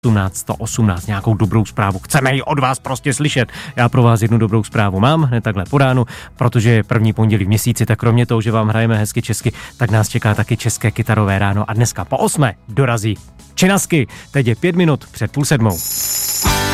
118, nějakou dobrou zprávu. Chceme ji od vás prostě slyšet. Já pro vás jednu dobrou zprávu mám hned takhle po ránu, protože je první pondělí v měsíci, tak kromě toho, že vám hrajeme hezky česky, tak nás čeká taky české kytarové ráno a dneska po 8 dorazí Činasky. Teď je 5 minut před 6:30.